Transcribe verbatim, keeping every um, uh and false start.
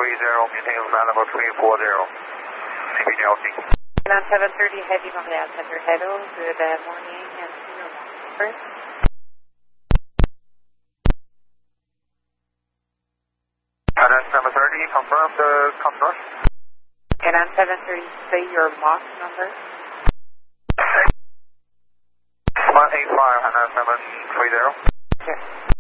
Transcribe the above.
three zero, maintain Malibu three four zero. C P Delta. On seven thirty, heavy Montreal Center, hello, good uh, morning, and see you around. And then seven thirty, confirm the come north. And on seven thirty, say your Mach number. one eight five and then seven three zero. Yes.